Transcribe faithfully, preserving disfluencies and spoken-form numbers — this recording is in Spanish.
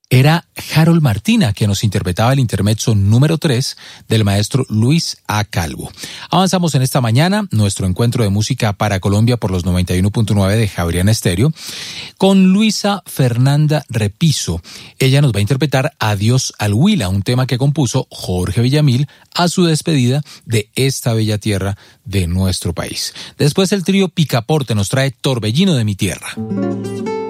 era Harold Martina, que nos interpretaba el intermezzo número tres del maestro Luis A. Calvo. Avanzamos en esta mañana, nuestro encuentro de música para Colombia por los noventa y uno punto nueve de Javeriana Estéreo, con Luisa Fernanda Repiso. Ella nos va a interpretar Adiós al Huila, un tema que compuso Jorge Villamil a su despedida de esta bella tierra de nuestro país. Después el trío Picaporte nos trae Torbellino de mi tierra.